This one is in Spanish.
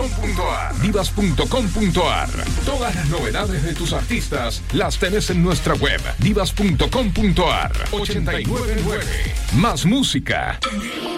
divas.com.ar. Divas.com.ar. Todas las novedades de tus artistas las tenés en nuestra web, divas.com.ar. 899. Más música.